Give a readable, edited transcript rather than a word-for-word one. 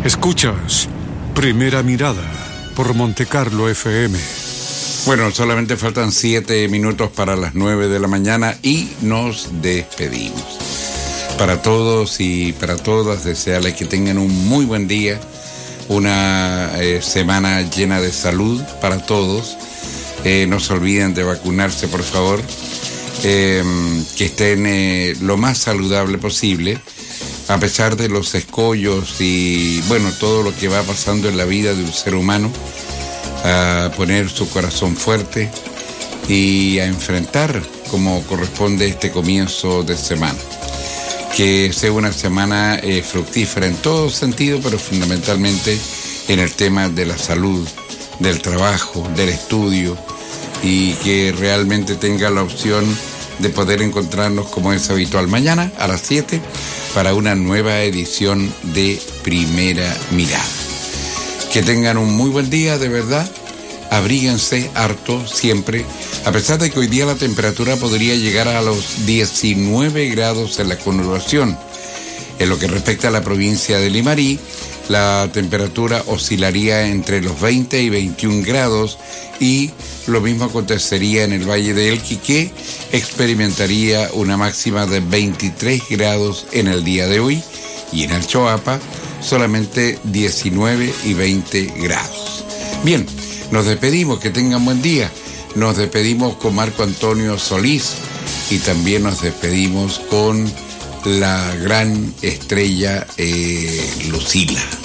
Escuchas Primera Mirada por Montecarlo FM. Bueno, solamente faltan 7 minutos para las 9 de la mañana y nos despedimos. Para todos y para todas, desearles que tengan un muy buen día, una semana llena de salud para todos. No se olviden de vacunarse, por favor. Que estén lo más saludable posible, a pesar de los escollos y, bueno, todo lo que va pasando en la vida de un ser humano, a poner su corazón fuerte y a enfrentar como corresponde este comienzo de semana. Que sea una semana fructífera en todo sentido, pero fundamentalmente en el tema de la salud, del trabajo, del estudio, y que realmente tenga la opción de poder encontrarnos como es habitual mañana a las 7 para una nueva edición de Primera Mirada. Que tengan un muy buen día, de verdad. Abríguense harto siempre, a pesar de que hoy día la temperatura podría llegar a los 19 grados en la conurbación. En lo que respecta a la provincia de Limarí, la temperatura oscilaría entre los 20 y 21 grados y lo mismo acontecería en el Valle de Elqui, que experimentaría una máxima de 23 grados en el día de hoy, y en el Choapa solamente 19 y 20 grados. Bien, nos despedimos, que tengan buen día. Nos despedimos con Marco Antonio Solís y también nos despedimos con la gran estrella Lucila.